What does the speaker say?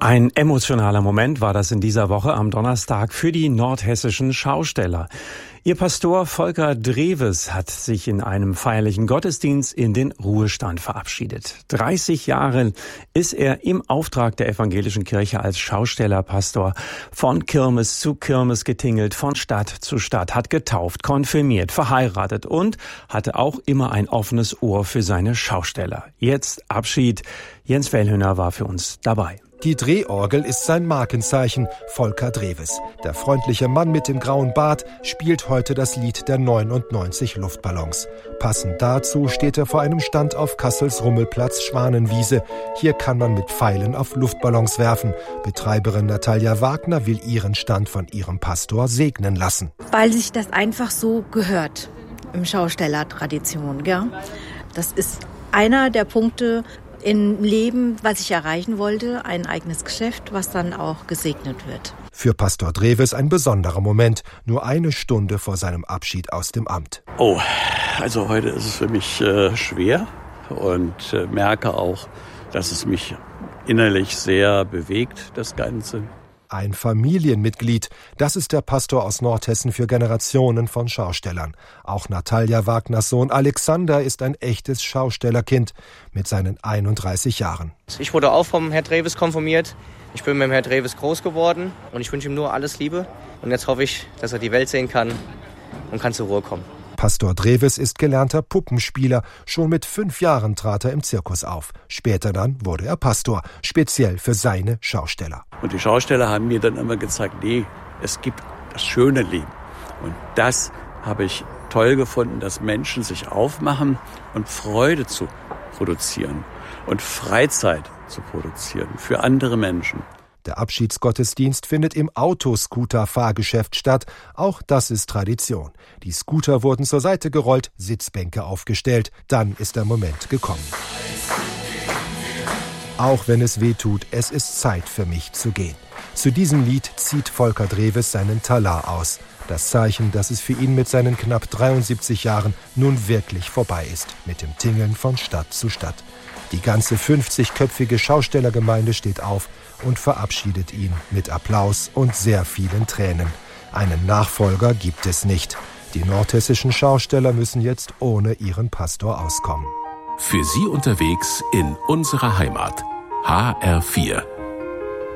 Ein emotionaler Moment war das in dieser Woche am Donnerstag für die nordhessischen Schausteller. Ihr Pastor Volker Dreves hat sich in einem feierlichen Gottesdienst in den Ruhestand verabschiedet. 30 Jahre ist er im Auftrag der evangelischen Kirche als Schaustellerpastor von Kirmes zu Kirmes getingelt, von Stadt zu Stadt, hat getauft, konfirmiert, verheiratet und hatte auch immer ein offenes Ohr für seine Schausteller. Jetzt Abschied. Jens Wellhöhner war für uns dabei. Die Drehorgel ist sein Markenzeichen, Volker Dreves. Der freundliche Mann mit dem grauen Bart spielt heute das Lied der 99 Luftballons. Passend dazu steht er vor einem Stand auf Kassels Rummelplatz Schwanenwiese. Hier kann man mit Pfeilen auf Luftballons werfen. Betreiberin Natalia Wagner will ihren Stand von ihrem Pastor segnen lassen. Weil sich das einfach so gehört im Schaustellertradition. Gell? Das ist einer der Punkte im Leben, was ich erreichen wollte, ein eigenes Geschäft, was dann auch gesegnet wird. Für Pastor Dreves ein besonderer Moment, nur eine Stunde vor seinem Abschied aus dem Amt. Also heute ist es für mich schwer und merke auch, dass es mich innerlich sehr bewegt, das Ganze. Ein Familienmitglied, das ist der Pastor aus Nordhessen für Generationen von Schaustellern. Auch Natalia Wagners Sohn Alexander ist ein echtes Schaustellerkind mit seinen 31 Jahren. Ich wurde auch vom Herr Dreves konfirmiert. Ich bin mit dem Herr Dreves groß geworden und ich wünsche ihm nur alles Liebe. Und jetzt hoffe ich, dass er die Welt sehen kann und kann zur Ruhe kommen. Pastor Dreves ist gelernter Puppenspieler. Schon mit 5 Jahren trat er im Zirkus auf. Später dann wurde er Pastor, speziell für seine Schausteller. Und die Schausteller haben mir dann immer gezeigt, nee, es gibt das schöne Leben. Und das habe ich toll gefunden, dass Menschen sich aufmachen und Freude zu produzieren und Freizeit zu produzieren für andere Menschen. Der Abschiedsgottesdienst findet im Autoscooter-Fahrgeschäft statt. Auch das ist Tradition. Die Scooter wurden zur Seite gerollt, Sitzbänke aufgestellt. Dann ist der Moment gekommen. Auch wenn es weh tut, es ist Zeit für mich zu gehen. Zu diesem Lied zieht Volker Dreves seinen Talar aus. Das Zeichen, dass es für ihn mit seinen knapp 73 Jahren nun wirklich vorbei ist. Mit dem Tingeln von Stadt zu Stadt. Die ganze 50-köpfige Schaustellergemeinde steht auf und verabschiedet ihn mit Applaus und sehr vielen Tränen. Einen Nachfolger gibt es nicht. Die nordhessischen Schausteller müssen jetzt ohne ihren Pastor auskommen. Für Sie unterwegs in unserer Heimat. HR4